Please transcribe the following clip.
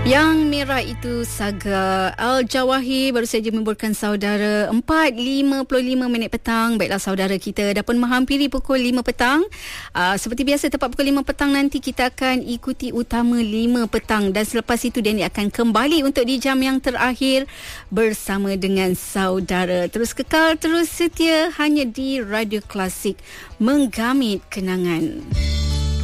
Yang merah itu Saga Al-Jawahir baru saja membuatkan saudara 4.55 petang. Baiklah saudara, kita dah pun menghampiri pukul 5 petang. Seperti biasa tepat pukul 5 petang nanti kita akan ikuti Utama 5 petang. Dan selepas itu Danny akan kembali untuk di jam yang terakhir bersama dengan saudara. Terus kekal, terus setia hanya di Radio Klasik, menggamit kenangan.